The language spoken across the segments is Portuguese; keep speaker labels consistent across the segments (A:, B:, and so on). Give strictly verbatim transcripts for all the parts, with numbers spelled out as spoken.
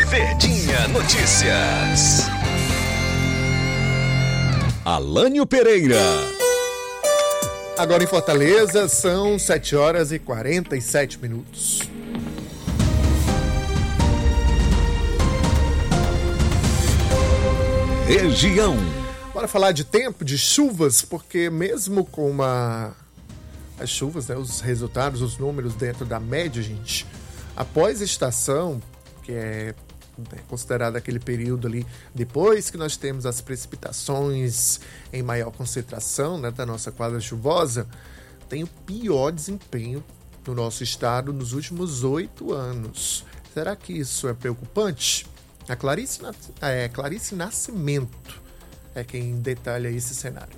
A: Verdinha Notícias. Alânio Pereira.
B: Agora em Fortaleza são sete horas e quarenta e sete minutos.
A: Região.
B: Bora falar de tempo, de chuvas, porque mesmo com uma... as chuvas, né, os resultados, os números dentro da média, gente, após a estação, que é considerado aquele período ali, depois que nós temos as precipitações em maior concentração, né, da nossa quadra chuvosa, tem o pior desempenho no nosso estado nos últimos oito anos. Será que isso é preocupante? A Clarice, é, Clarice Nascimento é quem detalha esse cenário.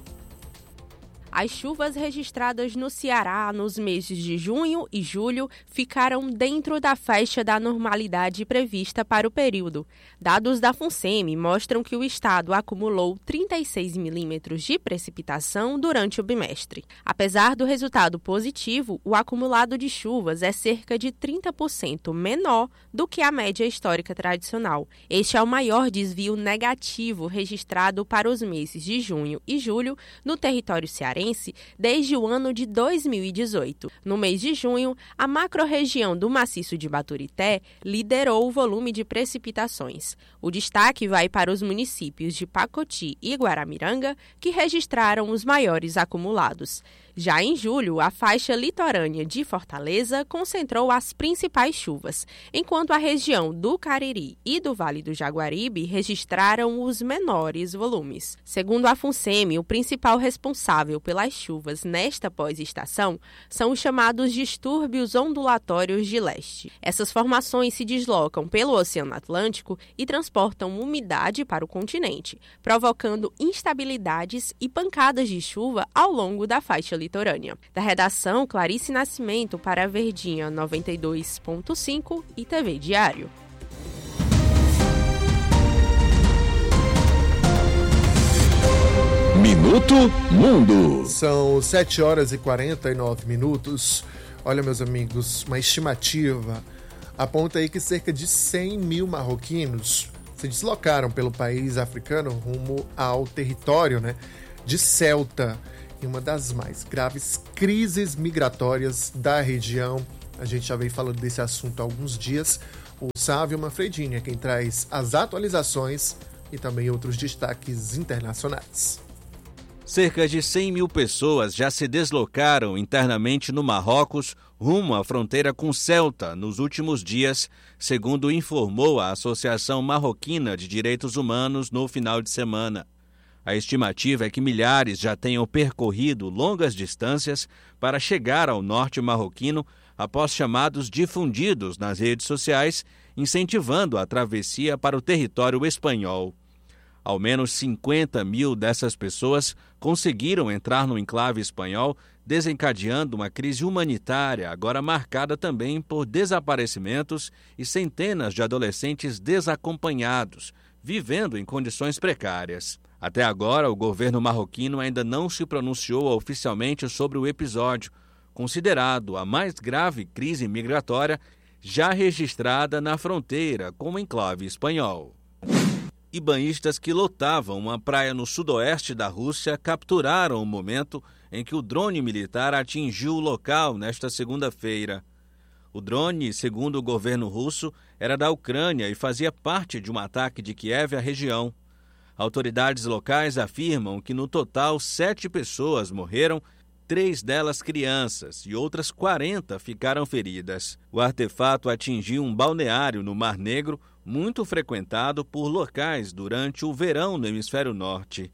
C: As chuvas registradas no Ceará nos meses de junho e julho ficaram dentro da faixa da normalidade prevista para o período. Dados da FUNSEMI mostram que o estado acumulou trinta e seis milímetros de precipitação durante o bimestre. Apesar do resultado positivo, o acumulado de chuvas é cerca de trinta por cento menor do que a média histórica tradicional. Este é o maior desvio negativo registrado para os meses de junho e julho no território cearense desde o ano de dois mil e dezoito. No mês de junho, a macro-região do maciço de Baturité liderou o volume de precipitações. O destaque vai para os municípios de Pacoti e Guaramiranga, que registraram os maiores acumulados. Já em julho, a faixa litorânea de Fortaleza concentrou as principais chuvas, enquanto a região do Cariri e do Vale do Jaguaribe registraram os menores volumes. Segundo a FUNSEMI, o principal responsável pelas chuvas nesta pós-estação são os chamados distúrbios ondulatórios de leste. Essas formações se deslocam pelo Oceano Atlântico e transportam umidade para o continente, provocando instabilidades e pancadas de chuva ao longo da faixa litorânea. Da redação, Clarice Nascimento para a Verdinha noventa e dois ponto cinco e T V Diário.
A: Minuto Mundo.
B: São sete horas e quarenta e nove minutos. Olha, meus amigos, uma estimativa aponta aí que cerca de cem mil marroquinos se deslocaram pelo país africano rumo ao território, né, de Ceuta, em uma das mais graves crises migratórias da região. A gente já vem falando desse assunto há alguns dias. O Sávio Manfredini é quem traz as atualizações e também outros destaques internacionais.
D: Cerca de cem mil pessoas já se deslocaram internamente no Marrocos rumo à fronteira com Ceuta nos últimos dias, segundo informou a Associação Marroquina de Direitos Humanos no final de semana. A estimativa é que milhares já tenham percorrido longas distâncias para chegar ao norte marroquino após chamados difundidos nas redes sociais, incentivando a travessia para o território espanhol. Ao menos cinquenta mil dessas pessoas conseguiram entrar no enclave espanhol, desencadeando uma crise humanitária agora marcada também por desaparecimentos e centenas de adolescentes desacompanhados, vivendo em condições precárias. Até agora, o governo marroquino ainda não se pronunciou oficialmente sobre o episódio, considerado a mais grave crise migratória já registrada na fronteira com o enclave espanhol. E banhistas que lotavam uma praia no sudoeste da Rússia capturaram o momento em que o drone militar atingiu o local nesta segunda-feira. O drone, segundo o governo russo, era da Ucrânia e fazia parte de um ataque de Kiev à região. Autoridades locais afirmam que no total sete pessoas morreram, três delas crianças e outras quarenta ficaram feridas. O artefato atingiu um balneário no Mar Negro, muito frequentado por locais durante o verão no hemisfério norte.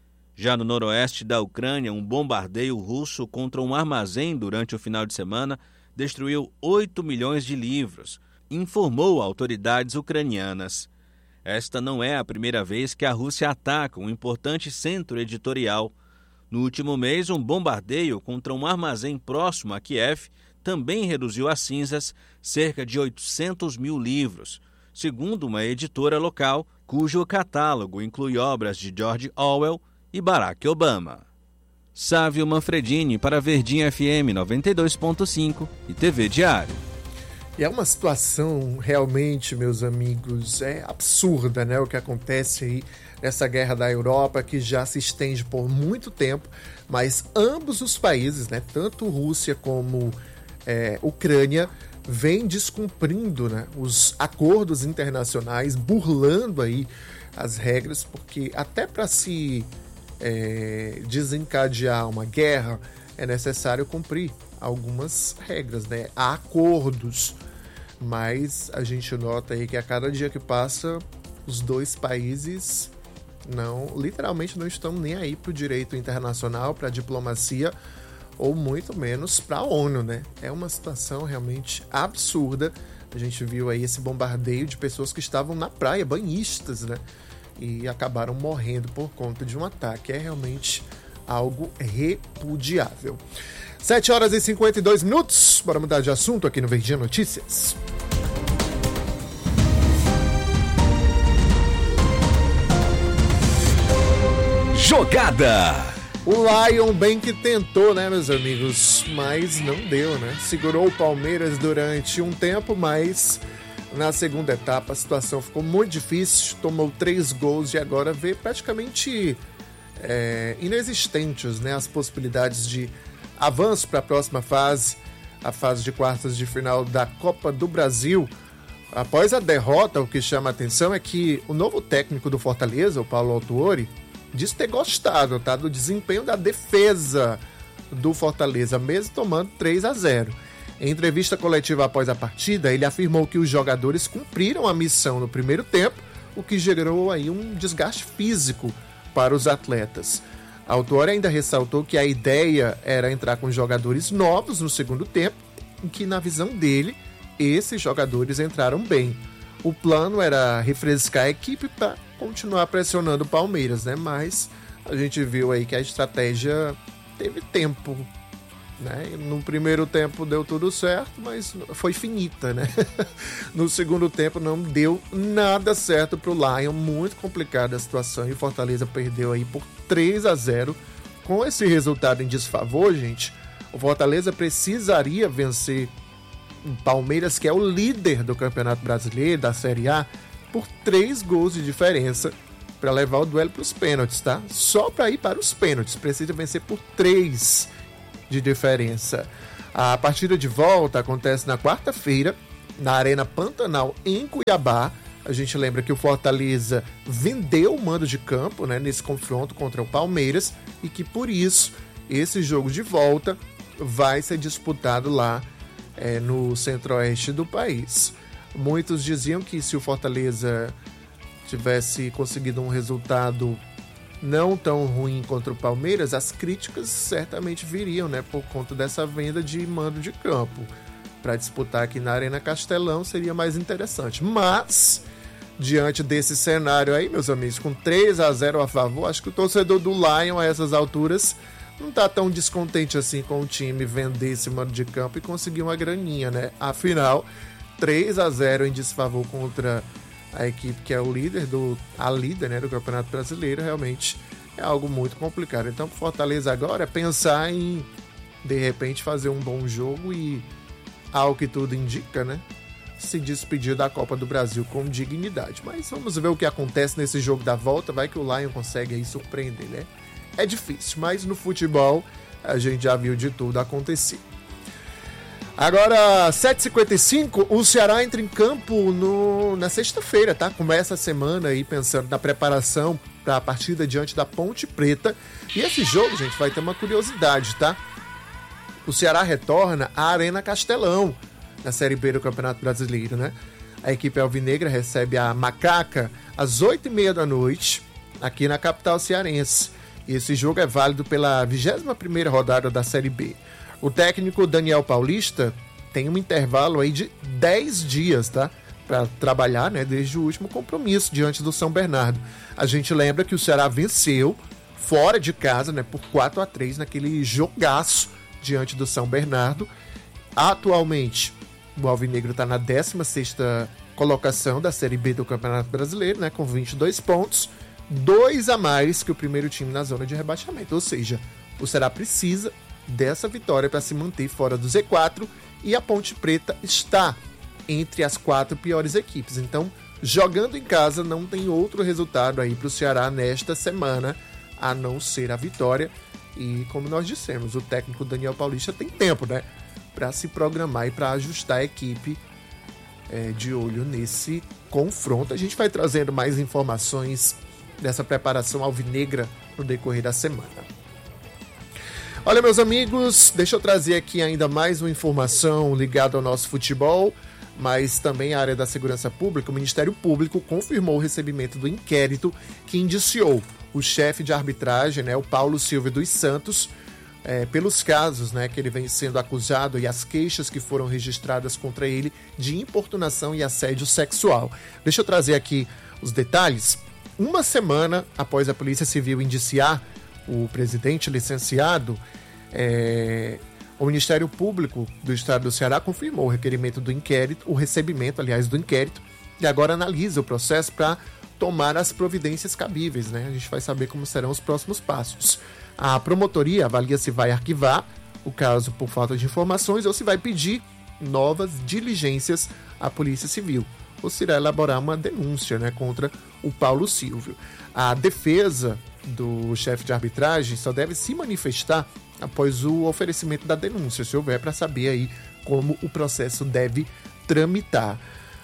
D: Já no noroeste da Ucrânia, um bombardeio russo contra um armazém durante o final de semana destruiu oito milhões de livros, informou autoridades ucranianas. Esta não é a primeira vez que a Rússia ataca um importante centro editorial. No último mês, um bombardeio contra um armazém próximo a Kiev também reduziu a cinzas cerca de oitocentos mil livros, segundo uma editora local, cujo catálogo inclui obras de George Orwell e Barack Obama. Sávio Manfredini para Verdinha F M noventa e dois ponto cinco e T V Diário.
B: E é uma situação realmente, meus amigos, é absurda, né? O que acontece aí nessa guerra da Europa, que já se estende por muito tempo, mas ambos os países, né, tanto Rússia como é, Ucrânia, vêm descumprindo, né, os acordos internacionais, burlando aí as regras, porque até para se é, desencadear uma guerra é necessário cumprir algumas regras, né? Há acordos, mas a gente nota aí que a cada dia que passa, os dois países não, literalmente não estão nem aí para o direito internacional, para a diplomacia, ou muito menos para a ONU, né? É uma situação realmente absurda. A gente viu aí esse bombardeio de pessoas que estavam na praia, banhistas, né? E acabaram morrendo por conta de um ataque. É realmente algo repudiável. sete horas e cinquenta e dois minutos. Bora mudar de assunto aqui no Verdinha Notícias.
A: Jogada.
B: O Lion bem que tentou, né, meus amigos? Mas não deu, né? Segurou o Palmeiras durante um tempo, mas na segunda etapa a situação ficou muito difícil. Tomou três gols e agora vê praticamente é, inexistentes, né, as possibilidades de avanço para a próxima fase, a fase de quartas de final da Copa do Brasil. Após a derrota, o que chama a atenção é que o novo técnico do Fortaleza, o Paulo Autuori, diz ter gostado, tá, do desempenho da defesa do Fortaleza, mesmo tomando três a zero. Em entrevista coletiva após a partida, ele afirmou que os jogadores cumpriram a missão no primeiro tempo, o que gerou aí um desgaste físico para os atletas. A Autuori ainda ressaltou que a ideia era entrar com jogadores novos no segundo tempo, em que, na visão dele, esses jogadores entraram bem. O plano era refrescar a equipe para continuar pressionando o Palmeiras, né? Mas a gente viu aí que a estratégia teve tempo, né? No primeiro tempo deu tudo certo, mas foi finita, né? No segundo tempo não deu nada certo pro Lion, muito complicada a situação, e o Fortaleza perdeu aí por três a zero. Com esse resultado em desfavor, gente, o Fortaleza precisaria vencer o Palmeiras, que é o líder do Campeonato Brasileiro, da Série A, por três gols de diferença para levar o duelo para os pênaltis, tá? Só para ir para os pênaltis, precisa vencer por três de diferença. A partida de volta acontece na quarta-feira, na Arena Pantanal, em Cuiabá. A gente lembra que o Fortaleza vendeu o mando de campo, né, nesse confronto contra o Palmeiras, e que por isso esse jogo de volta vai ser disputado lá é, no centro-oeste do país. Muitos diziam que se o Fortaleza tivesse conseguido um resultado não tão ruim contra o Palmeiras, as críticas certamente viriam, né, por conta dessa venda de mando de campo. Para disputar aqui na Arena Castelão seria mais interessante. Mas, diante desse cenário aí, meus amigos, com três a zero a favor, acho que o torcedor do Lion a essas alturas não está tão descontente assim com o time vender esse mando de campo e conseguir uma graninha, né? Afinal, três a zero em desfavor contra a equipe que é o líder do, a líder, né, do Campeonato Brasileiro, realmente é algo muito complicado. Então, para o Fortaleza agora é pensar em, de repente, fazer um bom jogo e, ao que tudo indica, né, se despedir da Copa do Brasil com dignidade. Mas vamos ver o que acontece nesse jogo da volta, vai que o Lion consegue aí surpreender, né? É difícil, mas no futebol a gente já viu de tudo acontecer. Agora, sete e cinquenta e cinco, o Ceará entra em campo no, na sexta-feira, tá? Começa a semana aí pensando na preparação para a partida diante da Ponte Preta. E esse jogo, gente, vai ter uma curiosidade, tá? O Ceará retorna à Arena Castelão, na Série B do Campeonato Brasileiro, né? A equipe alvinegra recebe a Macaca às oito e meia da noite, aqui na capital cearense. E esse jogo é válido pela vigésima primeira rodada da Série B. O técnico Daniel Paulista tem um intervalo aí de dez dias, tá? Para trabalhar, né? Desde o último compromisso diante do São Bernardo. A gente lembra que o Ceará venceu fora de casa, né? Por quatro a três naquele jogaço diante do São Bernardo. Atualmente, o alvinegro está na décima sexta colocação da Série B do Campeonato Brasileiro, né? Com vinte e dois pontos. Dois a mais que o primeiro time na zona de rebaixamento. Ou seja, o Ceará precisa dessa vitória para se manter fora do Z quatro, e a Ponte Preta está entre as quatro piores equipes. Então, jogando em casa, não tem outro resultado aí para o Ceará nesta semana, a não ser a vitória. E como nós dissemos, o técnico Daniel Paulista tem tempo, né, para se programar e para ajustar a equipe é, de olho nesse confronto. A gente vai trazendo mais informações dessa preparação alvinegra no decorrer da semana. Olha, meus amigos, deixa eu trazer aqui ainda mais uma informação ligada ao nosso futebol, mas também à área da segurança pública. O Ministério Público confirmou o recebimento do inquérito que indiciou o chefe de arbitragem, né, o Paulo Silva dos Santos, é, pelos casos, né, que ele vem sendo acusado e as queixas que foram registradas contra ele de importunação e assédio sexual. Deixa eu trazer aqui os detalhes. Uma semana após a Polícia Civil indiciar o presidente licenciado, é, o Ministério Público do Estado do Ceará confirmou o requerimento do inquérito, o recebimento, aliás, do inquérito, e agora analisa o processo para tomar as providências cabíveis, né? A gente vai saber como serão os próximos passos. A promotoria avalia se vai arquivar o caso por falta de informações ou se vai pedir novas diligências à Polícia Civil, ou se irá elaborar uma denúncia, né, contra o Paulo Silvio. A defesa do chefe de arbitragem só deve se manifestar após o oferecimento da denúncia, se houver, para saber aí como o processo deve tramitar.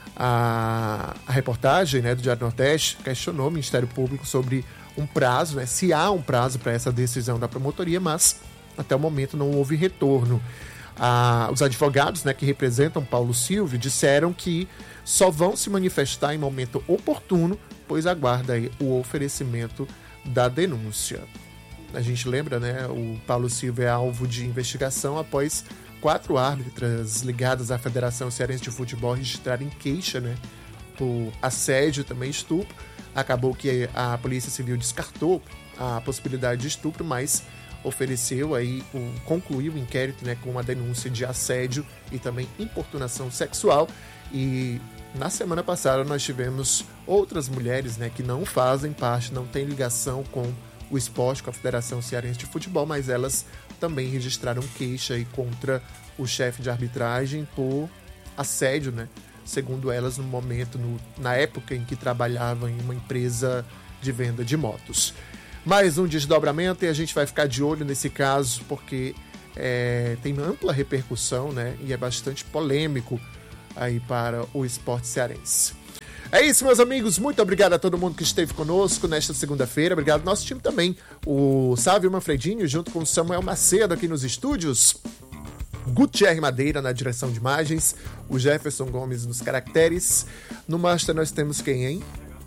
B: A, a reportagem, né, do Diário Nordeste questionou o Ministério Público sobre um prazo, né, se há um prazo para essa decisão da promotoria, mas até o momento não houve retorno. Ah, os advogados, né, que representam Paulo Silvio disseram que só vão se manifestar em momento oportuno, pois aguarda aí o oferecimento da denúncia. A gente lembra, né, o Paulo Silvio é alvo de investigação após quatro árbitras ligadas à Federação Cearense de Futebol registrarem queixa, né, por assédio, também estupro. Acabou que a Polícia Civil descartou a possibilidade de estupro, mas ofereceu aí, o, concluiu o inquérito, né, com uma denúncia de assédio e também importunação sexual. E na semana passada nós tivemos outras mulheres, né, que não fazem parte, não têm ligação com o esporte, com a Federação Cearense de Futebol, mas elas também registraram queixa aí contra o chefe de arbitragem por assédio, né? Segundo elas, no momento, no, na época em que trabalhavam em uma empresa de venda de motos. Mais um desdobramento e a gente vai ficar de olho nesse caso, porque é, tem ampla repercussão, né? E é bastante polêmico aí para o esporte cearense. É isso, meus amigos. Muito obrigado a todo mundo que esteve conosco nesta segunda-feira. Obrigado ao nosso time também. O Sávio Manfredinho, junto com o Samuel Macedo aqui nos estúdios. Gutierre Madeira na direção de imagens. O Jefferson Gomes nos caracteres. No master nós temos quem, hein?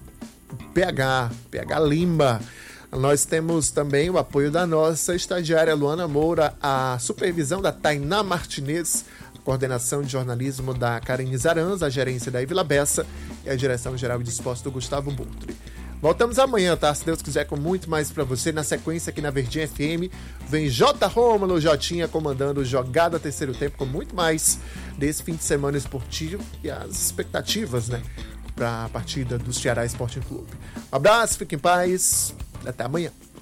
B: P H. P H Lima. Nós temos também o apoio da nossa estagiária Luana Moura, a supervisão da Tainá Martinez, a coordenação de jornalismo da Karen Zaranza, a gerência da Ivila Bessa e a direção geral de esportes do Gustavo Boutri. Voltamos amanhã, tá? Se Deus quiser, com muito mais pra você. Na sequência aqui na Verdinha F M, vem J. Rômulo, Jotinha, comandando Jogada Terceiro Tempo, com muito mais desse fim de semana esportivo e as expectativas, né, pra partida do Ceará Sporting Clube. Um abraço, fique em paz, até amanhã.